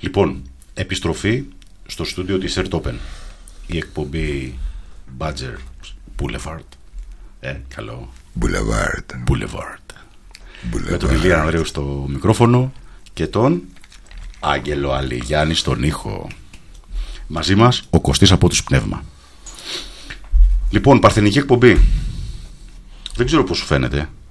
Λοιπόν, επιστροφή στο στούντιο της Airtopen. Η εκπομπή Badger Boulevard. Καλό. Boulevard. Με τον Ηλία Ανδρέου στο μικρόφωνο και τον Άγγελο Αλιγιάννη στον ήχο. Μαζί μας ο Κωστής από τους Πνεύμα. Λοιπόν, παρθενική εκπομπή. Δεν ξέρω πώς σου φαίνεται.